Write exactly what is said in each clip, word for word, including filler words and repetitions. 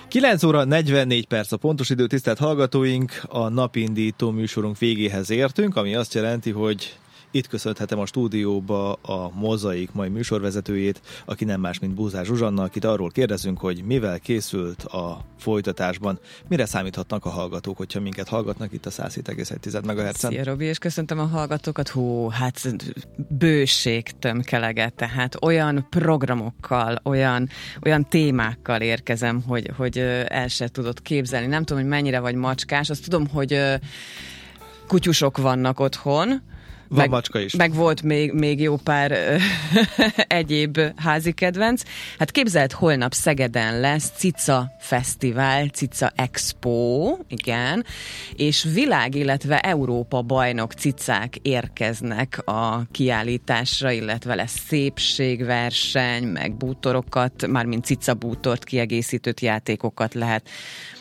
kilenc óra negyvennégy perc a pontos idő, tisztelt hallgatóink, a napindító műsorunk végéhez értünk, ami azt jelenti, hogy itt köszönhetem a stúdióba a Mozaik mai műsorvezetőjét, aki nem más, mint Búzár Zsuzsanna, akit arról kérdezünk, hogy mivel készült a folytatásban, mire számíthatnak a hallgatók, hogyha minket hallgatnak itt a száz hét egész egy megahertzen. Szia Robi, és köszöntöm a hallgatókat. Hú, hát bőség tömkelege, tehát olyan programokkal, olyan, olyan témákkal érkezem, hogy, hogy el se tudod képzelni. Nem tudom, hogy mennyire vagy macskás, azt tudom, hogy kutyusok vannak otthon, Van meg, macska is. Meg volt még, még jó pár egyéb házi kedvenc. Hát képzeld, holnap Szegeden lesz Cica Fesztivál, Cica Expo, igen, és világ, illetve Európa bajnok cicák érkeznek a kiállításra, illetve lesz szépségverseny, meg bútorokat, mármint cica bútort, kiegészítőt, játékokat lehet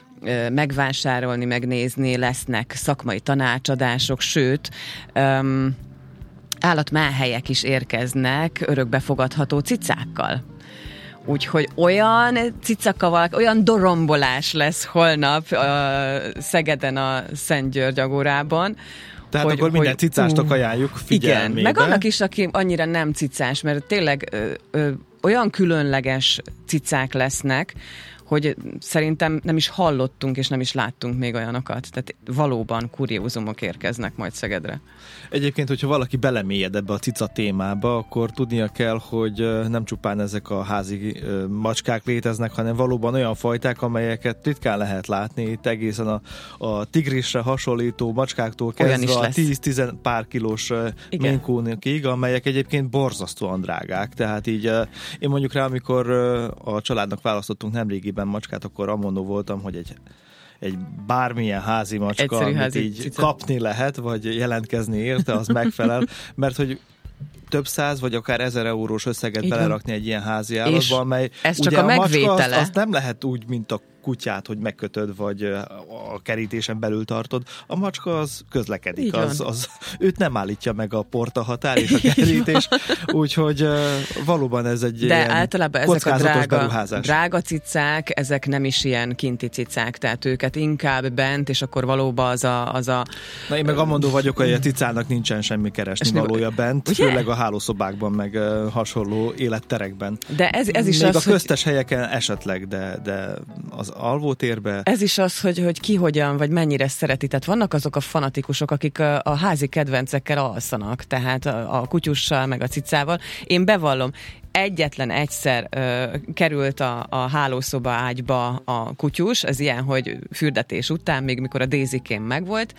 megvásárolni, megnézni, lesznek szakmai tanácsadások, sőt, um, állatmáhelyek is érkeznek örökbefogadható cicákkal. Úgyhogy olyan cicakaval, olyan dorombolás lesz holnap uh, Szegeden a Szent György agórában. Tehát hogy, akkor minden hogy, cicástok ajánljuk figyelmébe. Igen, meg annak is, aki annyira nem cicás, mert tényleg ö, ö, olyan különleges cicák lesznek, hogy szerintem nem is hallottunk, és nem is láttunk még olyanokat. Tehát valóban kuriózumok érkeznek majd Szegedre. Egyébként, hogyha valaki belemélyed ebbe a cica témába, akkor tudnia kell, hogy nem csupán ezek a házi macskák léteznek, hanem valóban olyan fajták, amelyeket ritkán lehet látni. Itt egészen a, a tigrisre hasonlító macskáktól kezdve a tíz-tíz pár kilós minkónikig, amelyek egyébként borzasztóan drágák. Tehát így én mondjuk rá, amikor a családnak választottunk nemrégiben macskát, akkor amondó voltam, hogy egy egy bármilyen házi macska, egyszerű amit házi így cica. Kapni lehet, vagy jelentkezni érte, az megfelel, mert hogy több száz, vagy akár ezer eurós összeget igen. belerakni egy ilyen házi állatba, amely ez ugye csak a, a megvétele. Macska, azt, azt nem lehet úgy, mint a kutyát, hogy megkötöd, vagy a kerítésen belül tartod. A macska az közlekedik, az, az, őt nem állítja meg a portahatár és a kerítés, úgyhogy uh, valóban ez egy de ilyen általában ezek a drága, beruházás. Drága cicák, ezek nem is ilyen kinti cicák, tehát őket inkább bent, és akkor valóban az a... Az a Na én meg amondó vagyok, hogy a cicának nincsen semmi keresni valója bent, ugye? Főleg a hálószobákban, meg uh, hasonló életterekben. De ez, ez is még az, a köztes hogy... helyeken esetleg, de, de az alvótérbe. Ez is az, hogy, hogy ki hogyan, vagy mennyire szereti. Tehát vannak azok a fanatikusok, akik a, a házi kedvencekkel alszanak, tehát a, a kutyussal, meg a cicával. Én bevallom, egyetlen egyszer ö, került a, a hálószoba ágyba a kutyus, ez ilyen, hogy fürdetés után, még mikor a Daisykém megvolt,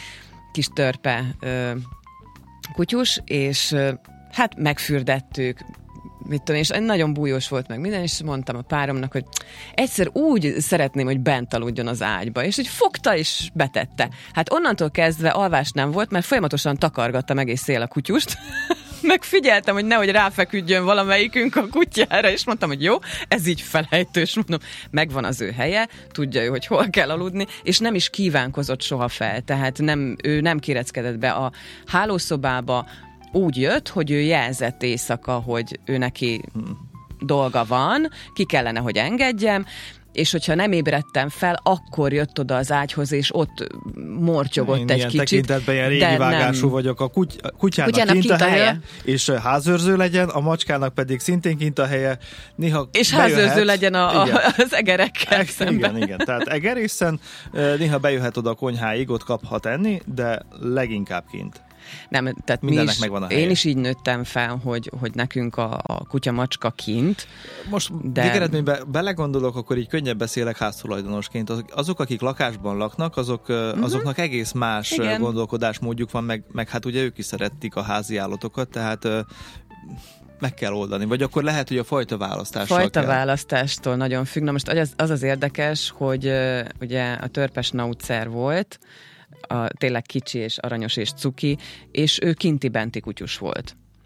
kis törpe ö, kutyus, és ö, hát megfürdettük, mit tudom, és nagyon bújós volt meg minden, és mondtam a páromnak, hogy egyszer úgy szeretném, hogy bent aludjon az ágyba, és így fogta és betette. Hát onnantól kezdve alvás nem volt, mert folyamatosan takargattam egész éjjel a kutyust, megfigyeltem, hogy nehogy ráfeküdjön valamelyikünk a kutyára, és mondtam, hogy jó, ez így felejtős, mondom, megvan az ő helye, tudja ő, hogy hol kell aludni, és nem is kívánkozott soha fel, tehát nem, ő nem kéreckedett be a hálószobába, úgy jött, hogy ő jelzett éjszaka, hogy ő neki hmm. dolga van, ki kellene, hogy engedjem, és hogyha nem ébredtem fel, akkor jött oda az ágyhoz, és ott mortyogott Én egy ilyen kicsit. tekintetben ilyen régi vágású vagyok. A kuty- kutyának, kutyának kint a helye, helye, és házőrző legyen, a macskának pedig szintén kint a helye. Néha és bejöhet, házőrző legyen a, a, az egerekkel e- szemben. Igen, igen. Tehát egerészen néha bejöhet oda a konyháig, ott kaphat enni, de leginkább kint. Nem, tehát mi is, én is így nőttem fel, hogy, hogy nekünk a, a kutya macska kint. Most de... végeredményben belegondolok, akkor így könnyebb beszélek háztulajdonosként. Azok, akik lakásban laknak, azok, uh-huh. azoknak egész más igen. gondolkodásmódjuk van, meg, meg hát ugye ők is szeretik a házi állatokat, tehát meg kell oldani. Vagy akkor lehet, hogy a fajta választással Fajta kell. választástól nagyon függ. Na most az az, az érdekes, hogy uh, ugye a törpe schnauzer volt, a, tényleg kicsi és aranyos és cuki, és ő kinti-benti kutyus volt.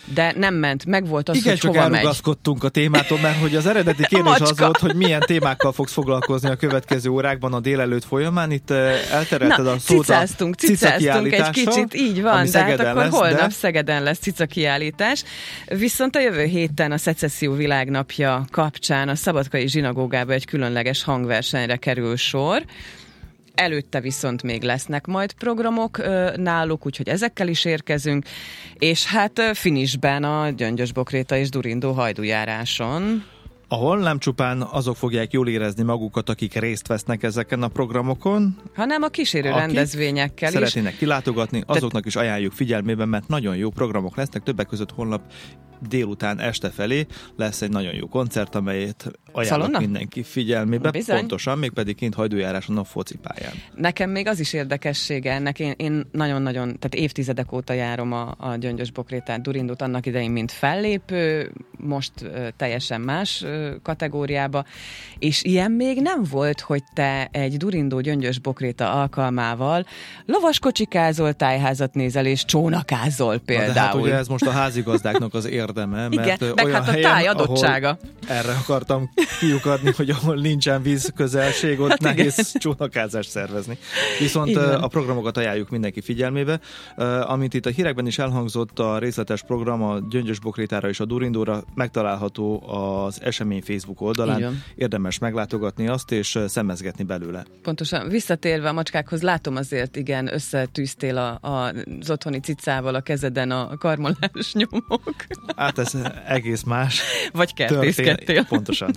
De nem ment, meg volt az, igen, hogy csak hova megy. elrugaszkodtunk a témától, mert hogy az eredeti kérdés az volt, hogy milyen témákkal fogsz foglalkozni a következő órákban a délelőtt folyamán. Itt elterelted Na, a szót cicáztunk, a cica cicáztunk egy kicsit, így van, de hát akkor lesz, holnap de... Szegeden lesz cica kiállítás. Viszont a jövő héten a Szecesszió világnapja kapcsán a Szabadkai zsinagógába egy különleges hangversenyre kerül sor. Előtte viszont még lesznek majd programok ö, náluk, úgyhogy ezekkel is érkezünk, és hát ö, finisben a Gyöngyös-Bokréta és Durindó hajdújáráson. Ahol nem csupán azok fogják jól érezni magukat, akik részt vesznek ezeken a programokon, hanem a kísérő rendezvényekkel is. Szeretnének kilátogatni, azoknak is ajánljuk figyelmében, mert nagyon jó programok lesznek, többek között holnap délután este felé lesz egy nagyon jó koncert, amelyet ajánlok Szalonna? mindenki figyelmébe, Bizony. pontosan, mégpedig kint hajdújáráson a focipályán. Nekem még az is érdekessége ennek, én, én nagyon-nagyon, tehát évtizedek óta járom a, a Gyöngyös-Bokrétát, Durindót annak idején, mint fellépő, most ö, teljesen más ö, kategóriába, és ilyen még nem volt, hogy te egy Durindó Gyöngyös-Bokréta alkalmával lovaskocsikázol, tájházat nézel és csónakázol például. Na de hát ugye ez most a házigazdáknak az érdeme, mert igen, olyan hát a helyen, táj adottsága. Erre akartam kiukadni, hogy ahol nincsen víz közelség, ott hát nehéz igen. csónakázást szervezni. Viszont igen. a programokat ajánljuk mindenki figyelmébe. Amint itt a hírekben is elhangzott, a részletes program a Gyöngyös-Bokrétára és a Durindóra megtalálható az esemény Facebook oldalán. Igen. Érdemes meglátogatni azt, és szemezgetni belőle. Pontosan. Visszatérve a macskákhoz, látom azért, igen, összetűztél a, a, az otthoni cicával a kezeden a karmolás nyomok. Hát ez egész más. Vagy kertészkedtél. Pontosan.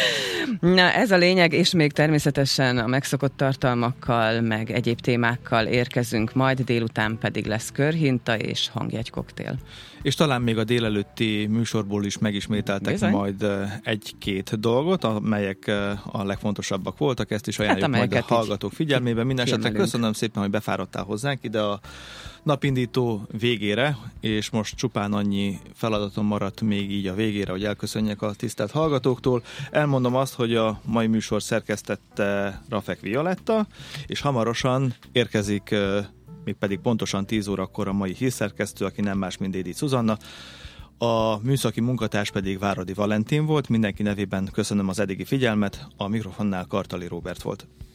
Na, ez a lényeg, és még természetesen a megszokott tartalmakkal, meg egyéb témákkal érkezünk majd, délután pedig lesz körhinta és hangjegykoktél. És talán még a délelőtti műsorból is megismételtek Bizony. majd egy-két dolgot, amelyek a legfontosabbak voltak, ezt is ajánljuk hát, majd a hallgatók figyelmébe. Mindenesetre köszönöm szépen, hogy befáradtál hozzánk ide a napindító végére, és most csupán annyi feladatom maradt még így a végére, hogy elköszönjek a tisztelt hallgatóktól. Elmondom azt, hogy a mai műsor szerkesztette Rafek Violetta, és hamarosan érkezik, mégpedig pontosan tíz órakor a mai hírszerkesztő, aki nem más, mint Dédi Zuzanna. A műszaki munkatárs pedig Váradi Valentin volt. Mindenki nevében köszönöm az eddigi figyelmet, a mikrofonnál Kartali Róbert volt.